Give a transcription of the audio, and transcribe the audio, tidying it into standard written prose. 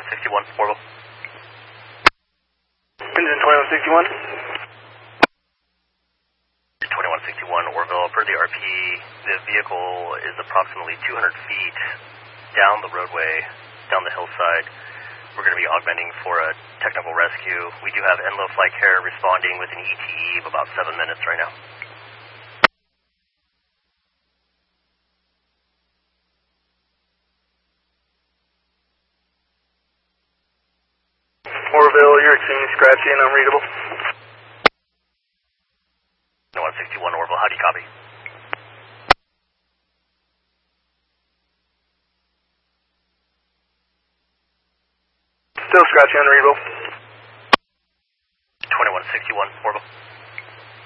2161, Orville. Engine 2161. 2161, Orville. Per the RP, the vehicle is approximately 200 feet down the roadway, down the hillside. We're going to be augmenting for a technical rescue. We do have Enlo Flight Care responding with an ETE of about 7 minutes right now. Orville, you're extremely scratchy and unreadable. 2161, Orville, how do you copy? Still scratchy, unreadable. 2161, Orville.